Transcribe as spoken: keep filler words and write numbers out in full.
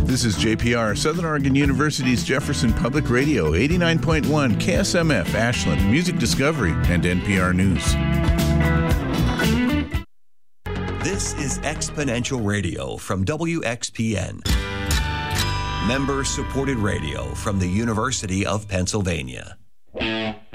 This is J P R, Southern Oregon University's Jefferson Public Radio, eighty-nine point one, K S M F, Ashland, Music Discovery, and N P R News. This is Exponential Radio from W X P N. Member-supported radio from the University of Pennsylvania.